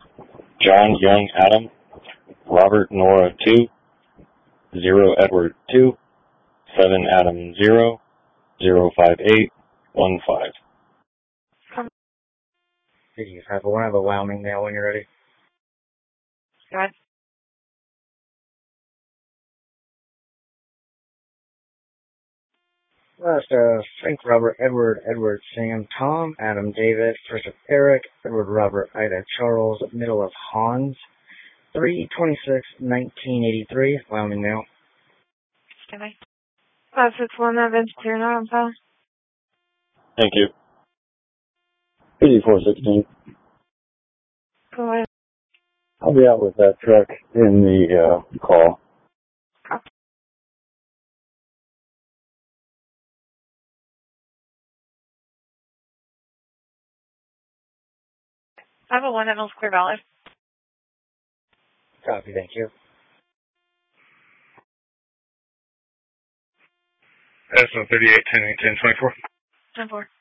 John Young Adam, Robert Nora 2, 0 Edward 2, 7 Adam 0, 058 15. Please have a Wyoming mail when you're ready. Go ahead. Last, Frank, Robert, Edward, Sam, Tom, Adam, David, first of Eric, Edward, Robert, Ida, Charles, middle of Hans, 3/26/1983, Wyoming mail. Stand by. 561 Vince Clear now, I'm fine. Thank you. 8416. Go ahead. I'll be out with that truck in the call. Copy. 501 Emerald Clear Valley. Copy, thank you. SO 38 10 24. 10-4.